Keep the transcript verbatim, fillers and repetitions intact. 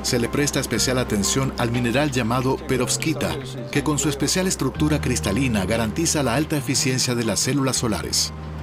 se le presta especial atención al mineral llamado perovskita, que con su especial estructura cristalina garantiza la alta eficiencia de las células solares.